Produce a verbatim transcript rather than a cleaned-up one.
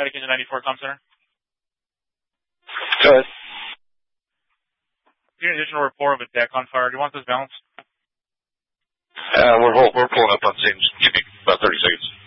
Medication ninety-four Tom Center. Go ahead. An additional report of a deck on fire. Do you want this balanced? Uh, we're, we're pulling up on scene. Give me about thirty seconds.